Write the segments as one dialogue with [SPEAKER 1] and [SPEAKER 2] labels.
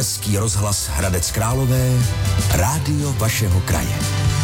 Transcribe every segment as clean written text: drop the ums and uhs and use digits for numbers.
[SPEAKER 1] Český rozhlas Hradec Králové, rádio vašeho kraje.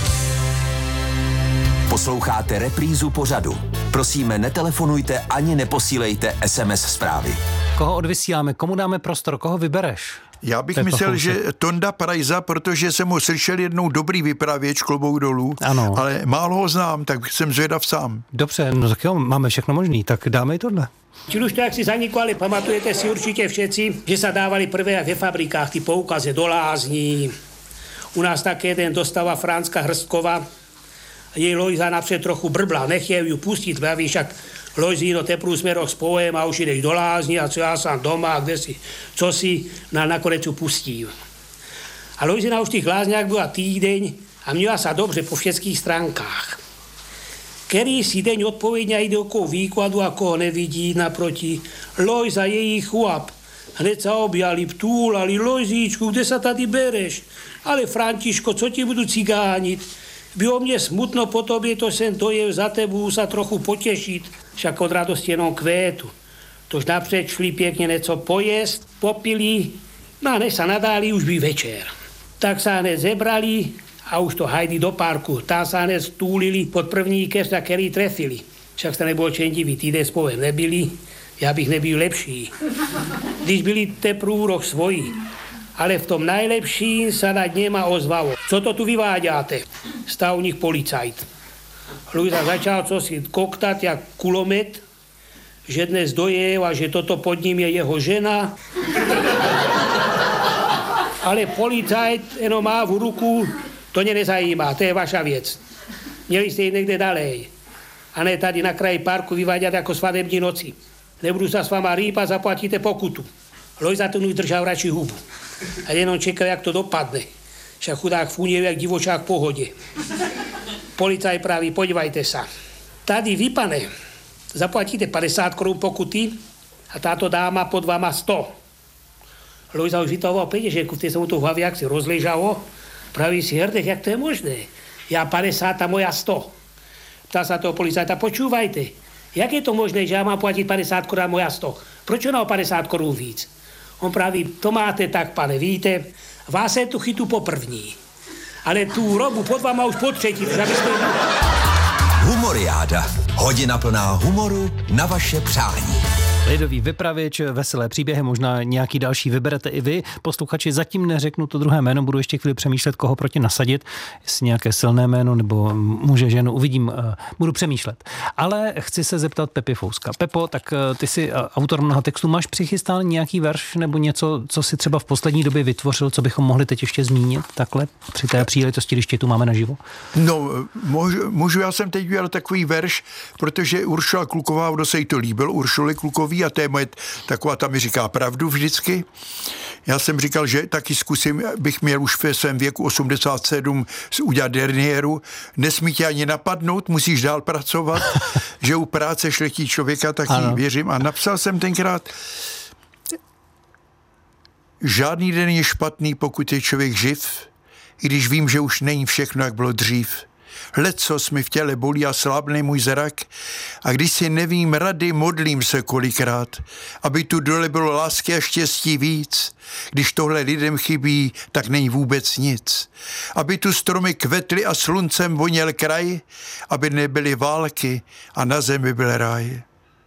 [SPEAKER 1] Posloucháte reprízu pořadu. Prosíme, netelefonujte ani neposílejte SMS zprávy.
[SPEAKER 2] Koho odvysíláme, komu dáme prostor, koho vybereš?
[SPEAKER 3] Já bych myslel, že Tonda Prajza, protože jsem ho slyšel jednou dobrý vypravěč, klobouk dolů, ano. Ale málo ho znám, tak jsem zvědav sám.
[SPEAKER 2] Dobře, no tak jo, máme všechno možný, tak dáme i tohle.
[SPEAKER 4] Či už to jak si zaniklo, ale pamatujete si určitě všetci, že sa dávali prvé ve fabrikách ty poukazy do lázní. U nás také jeden dostala Franska Hrstková, jej Lojza napřed trochu brbla, nechtěl ju pustit, praví, však Lojzino, teprv smeroch spojem a už ideš do lázní a co já sám doma a kde si, co si, nakonec ju pustil. A Lojzina už v tých lázniach byla týdeň a měla sa dobře po všetkých stránkách. Který si deň odpovědně jde okolo výkladu a koho nevidí naproti. Lojza je jí chlap. Hned sa objali, vtúlali, Lojzíčku, kde sa tady bereš? Ale Františko, co ti budu cigánit? Bylo mě smutno po tobě, to jsem dojel za tebu sa trochu potěšit, však od radosti jenom kvétu. Tož napřed šli pěkně něco pojest, popili, no a než sa nadáli, už by večer. Tak sa hned zebrali a už to hajdi do parku. Tam sa hned stúlili pod první keř, na který trefili. Však sa nebolo čem divit, týden spolem nebyli, já bych nebyl lepší. Když byli teprv rok svojí. Ale v tom najlepším sa nad něma ozvalo. Co to tu vyváďáte? Stal u nich policajt. Lujza začal cosi koktat jak kulomet, že dnes dojel a že toto pod ním je jeho žena. Ale policajt jenom má v ruku, to mě nezajímá, to je vaša věc. Měli jste jít někde dalej. A ne tady na kraji parku vyváďat jako svadební noci. Nebudu sa s váma rýpať, zaplatíte pokutu. Lojza ten už držal radši hubu. A jenom čekal, jak to dopadne. Však chudák fúnil jak divočák v pohode. Policaj praví, podívajte sa. Tady vy, pane, zaplatíte 50 korun pokuty a táto dáma pod váma 100. Lojza už vytahoval peněženku, v té se mu to v hlavě jak si rozležalo. Praví si, hrdech, jak to je možné? Já 50 a moja 100. Ptá sa toho policajta, počúvajte, jak je to možné, že já mám platit 50 korun a moja 100? Proč ona o 50 korun víc? On praví, to máte tak, pane, víte, vás je tu chytu po první, ale tu robu pod váma už po třetí.
[SPEAKER 1] Humoriáda. Hodina plná humoru na vaše přání.
[SPEAKER 2] Lidový vypravěč, veselé příběhy, možná nějaký další vyberete i vy. Posluchači, zatím neřeknu to druhé jméno, budu ještě chvíli přemýšlet, koho proti nasadit, jestli nějaké silné jméno nebo muže, ženu, uvidím, budu přemýšlet. Ale chci se zeptat Pepy Fouska. Pepo, tak ty jsi autor mnoha textů, máš přichystán nějaký verš nebo něco, co si třeba v poslední době vytvořil, co bychom mohli teď ještě zmínit takhle při té příležitosti, když tě tu máme naživo?
[SPEAKER 3] No, můžu, já jsem teď udělal takový verš, protože Uršula Kluková, kdo se jí to líbil, Uršuli Klukový, a to je moje taková, ta mi říká pravdu vždycky. Já jsem říkal, že taky zkusím, bych měl už ve svém věku 87 udělat derniéru. Nesmí tě ani napadnout, musíš dál pracovat, že u práce šlechtí člověka, taky věřím. A napsal jsem tenkrát, žádný den je špatný, pokud je člověk živ, i když vím, že už není všechno, jak bylo dřív. Lecos mi v těle bolí a slábne můj zrak a když si nevím rady, modlím se kolikrát, aby tu dole bylo lásky a štěstí víc. Když tohle lidem chybí, tak není vůbec nic. Aby tu stromy kvetly a sluncem voněl kraj, aby nebyly války a na zemi byl ráj.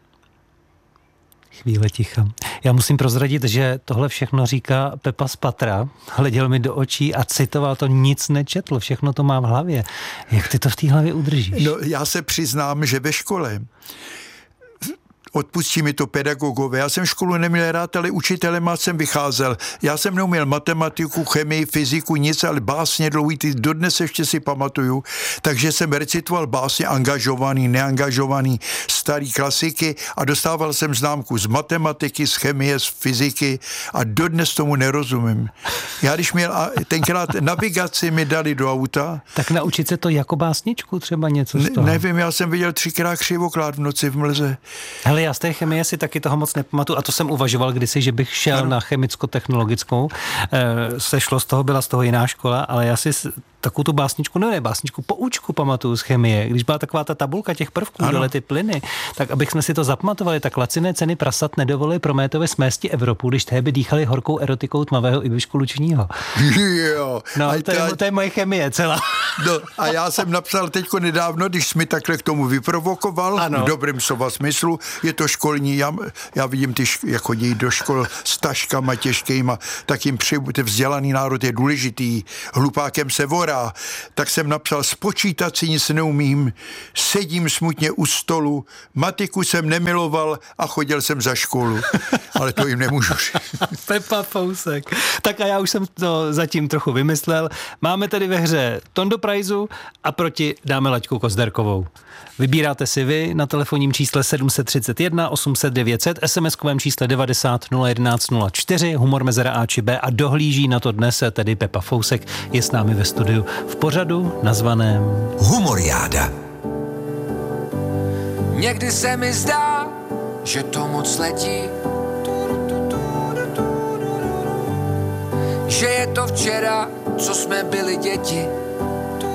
[SPEAKER 2] Chvíle ticha. Já musím prozradit, že tohle všechno říká Pepa z patra. Hleděl mi do očí a citoval to, nic nečetl, všechno to má v hlavě. Jak ty to v té hlavě udržíš?
[SPEAKER 3] No, já se přiznám, že ve škole, odpustí mi to pedagogové, já jsem školu neměl rád, ale učitelem jsem vycházel. Já jsem neuměl matematiku, chemii, fyziku, nic, ale básně dlouhý, ty dodnes ještě si pamatuju, takže jsem recitoval básně angažovaný, neangažovaný, starý klasiky a dostával jsem známku z matematiky, z chemie, z fyziky a dodnes tomu nerozumím. Já když měl tenkrát navigaci mi dali do auta.
[SPEAKER 2] Tak naučit se to jako básničku třeba něco z toho?
[SPEAKER 3] Nevím, já jsem viděl 3krát křivoklát v noci v mlze.
[SPEAKER 2] Hele, já z té chemie si taky toho moc nepamatuju a to jsem uvažoval kdysi, že bych šel na chemicko-technologickou. Sešlo z toho, byla z toho jiná škola, ale já si takovou tu básničku, básničku, poučku pamatuju z chemie, když byla taková ta tabulka těch prvků, dole ty plyny, tak abych jsme si to zapamatovali, tak laciné ceny prasat nedovolily Prométovi smésti Evropu, když tehdy dýchali horkou erotikou tmavého Ibišku Lučního.
[SPEAKER 3] Jo.
[SPEAKER 2] No, to je moje chemie celá.
[SPEAKER 3] No, a já jsem napsal teďko nedávno, když jsi mi takhle k tomu vyprovokoval, v dobrém slova smyslu, je to školní, já vidím ty, jak chodí do škol s taškama těžkýma, tak jim ten vzdělaný národ je důležitý, hlupákem se vorá, tak jsem napsal, spočítat si nic neumím, sedím smutně u stolu, matiku jsem nemiloval a chodil jsem za školu, ale to jim nemůžu.
[SPEAKER 2] Pepa Fousek. Tak a já už jsem to zatím trochu vymyslel. Máme tedy ve hře Tondo Prajzu a proti dáme Laďku Kozderkovou. Vybíráte si vy na telefonním čísle 731 800 900, SMS-kovém čísle 90 011 04, humor mezera A či B a dohlíží na to dnes, tedy Pepa Fousek je s námi ve studiu v pořadu nazvaném
[SPEAKER 1] Humoriáda.
[SPEAKER 5] Někdy se mi zdá, že to moc letí, že je to včera, co jsme byli děti.